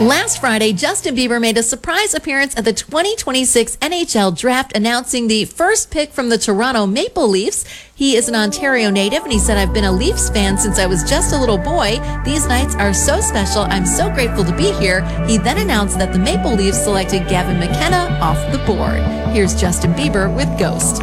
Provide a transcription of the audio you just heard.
Last Friday, Justin Bieber made a surprise appearance at the 2026 NHL Draft, announcing the first pick from the Toronto Maple Leafs. He is an Ontario native, and he said, "I've been a Leafs fan since I was just a little boy. These nights are so special. I'm so grateful to be here." He then announced that the Maple Leafs selected Gavin McKenna off the board. Here's Justin Bieber with Ghost.